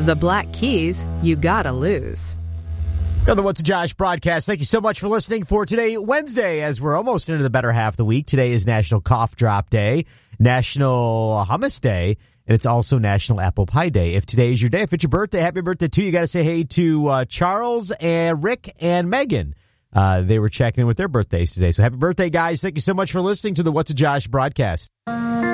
The Black Keys You Gotta Lose. On the What's Josh broadcast, thank you so much for listening for today, Wednesday, as we're almost into the better half of the week. Today is National Cough Drop Day, National Hummus Day, and it's also National Apple Pie Day. If today is your day, if it's your birthday, happy birthday to you. You got to say hey to Charles and Rick and Megan. They were checking in with their birthdays today. So happy birthday, guys. Thank you so much for listening to the What's Josh broadcast.